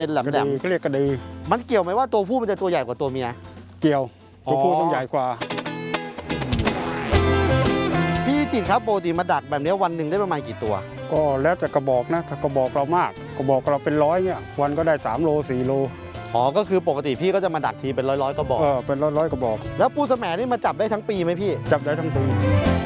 เป็นแหลมเขาเรียกกระดือมันเกี่ยวไหมว่าตัวผู้มันจะตัวใหญ่กว่าตัวเมียเกี่ยวตัวผู้ต้องใหญ่กว่าพี่จิตรครับปกติมาดักแบบนี้วันหนึ่งได้ประมาณกี่ตัวก็แล้วแต่กระบอกนะถ้ากระบอกเรามากกระบอกเราเป็น100เนี่ยวันก็ได้3 โล 4 โลก็คือปกติพี่ก็จะมาดักทีเป็นร้อยกระบอกเป็นร้อยกระบอกแล้วปูสแสมนี่มาจับได้ทั้งปีไหมพี่จับได้ทั้งปี